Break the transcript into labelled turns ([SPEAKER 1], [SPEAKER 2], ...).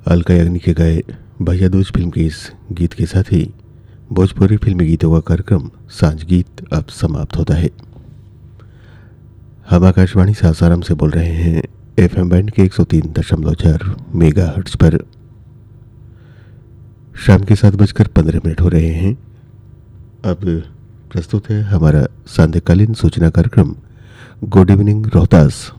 [SPEAKER 1] अलका याग्निक के गाए भैया दूज फिल्म के इस गीत के साथ ही भोजपुरी फिल्मी गीतों का कार्यक्रम सांझ गीत अब समाप्त होता है। हम आकाशवाणी सासाराम से बोल रहे हैं एफएम बैंड के 103.4 मेगाहर्ट्ज पर। शाम के 7:15 हो रहे हैं। अब प्रस्तुत है हमारा सांध्यकालीन सूचना कार्यक्रम गुड इवनिंग रोहतास।